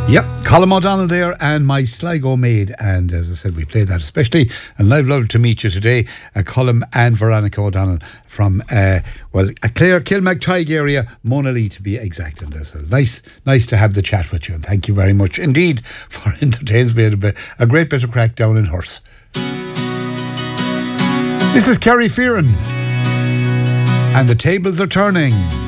Yep, Colm O'Donnell there and My Sligo Maid. And as I said, we played that especially. And I've loved to meet you today, Colm and Veronica O'Donnell from, a Clare Kilmactyke area, Monalee to be exact. And it's nice to have the chat with you. And thank you very much indeed for entertaining me. A great bit of crack down in Horse. This is Kerry Fearon. And the tables are turning.